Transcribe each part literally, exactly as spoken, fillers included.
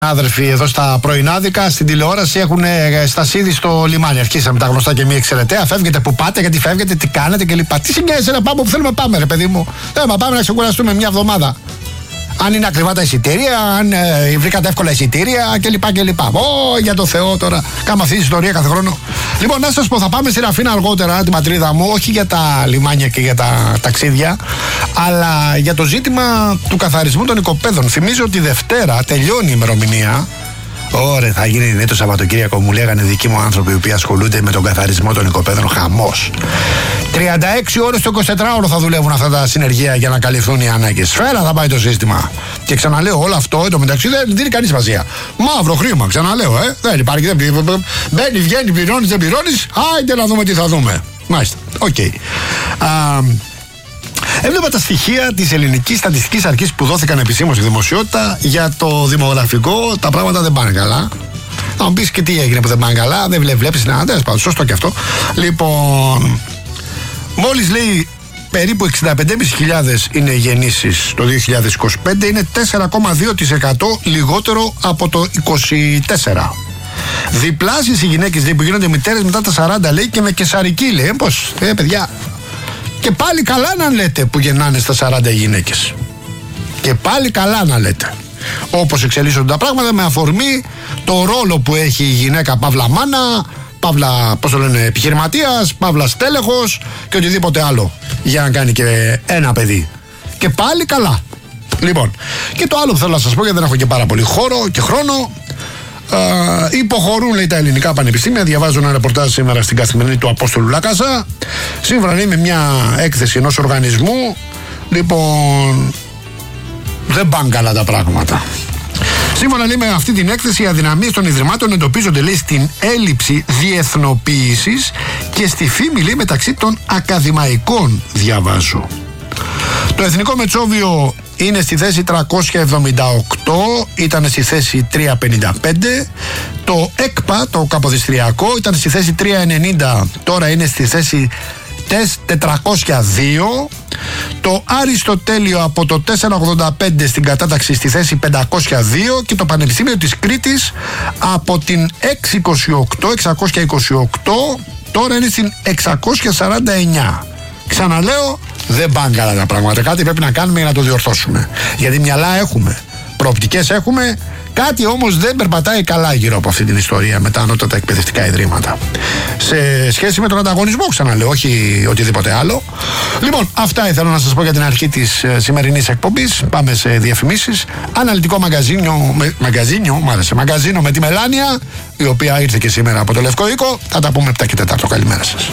Άδερφοι εδώ στα πρωινάδικα, στην τηλεόραση έχουν στασίδι στο λιμάνι. Αρχίσαμε τα γνωστά και μη εξαιρετέα. Φεύγετε που πάτε, γιατί φεύγετε, τι κάνετε κλπ. Τι συγκέντρωσε να πάμε που θέλουμε, πάμε, ρε παιδί μου. Ε, μα πάμε να ξεκουραστούμε μια εβδομάδα. Αν είναι ακριβά τα εισιτήρια, αν ε, βρήκατε εύκολα εισιτήρια κλπ. κλπ. Ω, για το Θεό τώρα. Κάνουμε αυτή τη ιστορία κάθε χρόνο. Λοιπόν, να σας πω, θα πάμε στη Ραφίνα αργότερα, την πατρίδα μου, όχι για τα λιμάνια και για τα ταξίδια, αλλά για το ζήτημα του καθαρισμού των οικοπαίδων. Θυμίζω ότι Δευτέρα τελειώνει η ημερομηνία. Ωραία, θα γίνει ναι, το Σαββατοκύριακο, μου λέγανε δικοί μου άνθρωποι οι οποίοι ασχολούνται με τον καθαρισμό των οικοπαίδων. Χαμός. τριάντα έξι ώρες το εικοσιτετράωρο θα δουλεύουν αυτά τα συνεργεία για να καλυφθούν οι ανάγκες. Σφαίρα θα πάει το σύστημα. Και ξαναλέω, όλο αυτό εντωμεταξύ δεν δίνει κανεί σημασία. Μαύρο χρήμα, ξαναλέω, ε. Δεν υπάρχει. Δεν... Μπαίνει, βγαίνει, πληρώνει, δεν πληρώνει. Άιντε να δούμε τι θα δούμε. Μάλιστα. Οκ. Okay. Έβλεπα τα στοιχεία της Ελληνικής Στατιστικής Αρχής που δόθηκαν επισήμως στη δημοσιότητα για το δημογραφικό. Τα πράγματα δεν πάνε καλά. Θα μου πεις και τι έγινε που δεν πάνε καλά. Δεν βλέπεις να αντές πάντως. Σωστό και αυτό. Λοιπόν, μόλις λέει περίπου εξήντα πέντε χιλιάδες είναι οι γεννήσεις το δύο χιλιάδες είκοσι πέντε, είναι τέσσερα κόμμα δύο τοις εκατό λιγότερο από το είκοσι τέσσερα. Διπλάσιες οι γυναίκες λέει, που γίνονται μητέρες μετά τα σαράντα, λέει, και με κεσαρική, λέει. Πώς, ε, παιδιά. Και πάλι καλά να λέτε που γεννάνε στα σαράντα οι γυναίκες. Και πάλι καλά να λέτε. Όπως εξελίσσονται τα πράγματα με αφορμή το ρόλο που έχει η γυναίκα παύλα μάνα, παύλα, πώς το λένε, επιχειρηματίας, παύλα στέλεχος και οτιδήποτε άλλο για να κάνει και ένα παιδί. Και πάλι καλά. Λοιπόν, και το άλλο που θέλω να σας πω, γιατί δεν έχω και πάρα πολύ χώρο και χρόνο. Uh, υποχωρούν, λέει, τα ελληνικά πανεπιστήμια. Διαβάζω ένα ρεπορτάζ σήμερα στην Καθημερινή του Απόστολου Λάκασα. Σύμφωνα λέει, με μια έκθεση ενός οργανισμού. Λοιπόν, δεν πάνε καλά τα πράγματα. Σύμφωνα λέει, με αυτή την έκθεση, οι αδυναμίες των ιδρυμάτων εντοπίζονται, λέει, στην έλλειψη διεθνοποίησης και στη φήμη, λέει, μεταξύ των ακαδημαϊκών, διαβάζω. Το Εθνικό Μετσόβιο είναι στη θέση τριακόσια εβδομήντα οκτώ, ήταν στη θέση τριακόσια πενήντα πέντε. Το ΕΚΠΑ, το Καποδιστριακό, ήταν στη θέση τριακόσια ενενήντα, τώρα είναι στη θέση τετρακόσια δύο. Το Αριστοτέλειο από το τετρακόσια ογδόντα πέντε στην κατάταξη στη θέση πεντακόσια δύο και το Πανεπιστήμιο της Κρήτης από την εξακόσια είκοσι οκτώ τώρα είναι στην εξακόσια σαράντα εννιά. Ξαναλέω, δεν πάνε καλά τα πράγματα. Κάτι πρέπει να κάνουμε για να το διορθώσουμε. Γιατί μυαλά έχουμε, προοπτικές έχουμε, κάτι όμως δεν περπατάει καλά γύρω από αυτή την ιστορία με τα ανώτατα εκπαιδευτικά ιδρύματα. Σε σχέση με τον ανταγωνισμό, ξαναλέω, όχι οτιδήποτε άλλο. Λοιπόν, αυτά ήθελα να σας πω για την αρχή της σημερινής εκπομπής. Πάμε σε διαφημίσεις. Αναλυτικό μαγκαζίνιο, με, μαγκαζίνιο, μ' άρεσε, μαγκαζίνο με τη Μελάνια, η οποία ήρθε και σήμερα από το Λευκό Οίκο. Θα τα πούμε επτά και τέσσερα. Καλημέρα σας.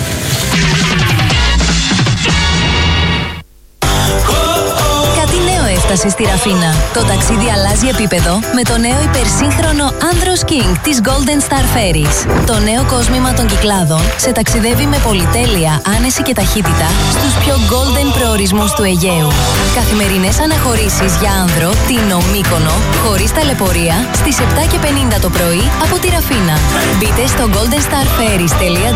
Έφτασε στη Ραφίνα. Το ταξίδι αλλάζει επίπεδο με το νέο υπερσύγχρονο Andros King της Golden Star Ferries. Το νέο κόσμημα των Κυκλάδων σε ταξιδεύει με πολυτέλεια, άνεση και ταχύτητα στους πιο golden προορισμούς του Αιγαίου. Καθημερινές αναχωρήσεις για άνδρο, Τίνο, Μύκονο, χωρίς ταλαιπωρία, στις επτά και πενήντα το πρωί από τη Ραφίνα. Μπείτε στο golden star ferries τελεία